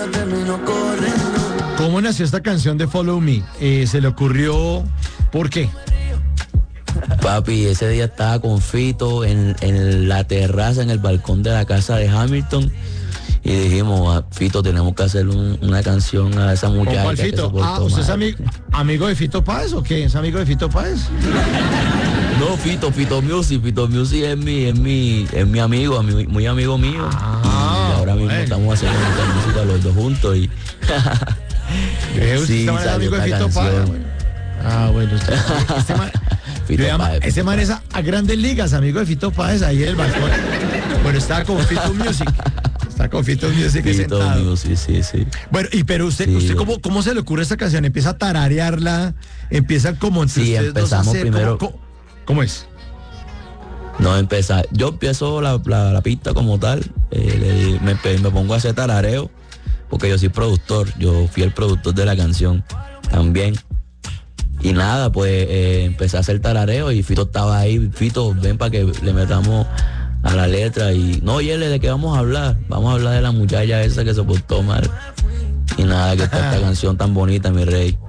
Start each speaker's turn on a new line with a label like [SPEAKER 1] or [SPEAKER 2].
[SPEAKER 1] terminó corriendo.
[SPEAKER 2] ¿Cómo nació esta canción de Follow Me? ¿Se le ocurrió? ¿Por qué?
[SPEAKER 3] Papi, ese día estaba con Fito en la terraza, en el balcón de la casa de Hamilton. Y dijimos, Fito, tenemos que hacer una canción a esa
[SPEAKER 2] ¿Con
[SPEAKER 3] muchacha
[SPEAKER 2] cuál
[SPEAKER 3] que se
[SPEAKER 2] Fito?
[SPEAKER 3] portó
[SPEAKER 2] ¿Usted es
[SPEAKER 3] mal.
[SPEAKER 2] amigo de Fito Páez o qué? ¿Es amigo de Fito Páez?
[SPEAKER 3] No, Fito Music es mi amigo, muy amigo mío. Y ahora mismo
[SPEAKER 2] bueno.
[SPEAKER 3] estamos haciendo mucha música los dos juntos y
[SPEAKER 2] ¿Usted es amigo de Fito Páez? Bueno, ese man es a grandes ligas, amigo de Fito Páez, ahí en el balcón. Bueno, está con Fito Music. Está con Fito Music
[SPEAKER 3] Fito
[SPEAKER 2] sentado.
[SPEAKER 3] Music, sí.
[SPEAKER 2] Bueno, pero usted
[SPEAKER 3] bueno.
[SPEAKER 2] ¿cómo se le ocurre esta canción? ¿Empieza a tararearla? ¿Empiezan como entre
[SPEAKER 3] Sí,
[SPEAKER 2] ustedes dos a
[SPEAKER 3] empezamos
[SPEAKER 2] hacer?
[SPEAKER 3] primero.
[SPEAKER 2] ¿Cómo es?
[SPEAKER 3] No, yo empiezo la pista como tal, me pongo a hacer tarareo, porque yo soy productor, yo fui el productor de la canción también. Y nada, pues empecé a hacer tarareo y Fito estaba ahí. Fito, ven para que le metamos a la letra. Y no, Yele, ¿de qué vamos a hablar? Vamos a hablar de la muchacha esa que se portó mal. Y nada, que está esta canción tan bonita, mi rey.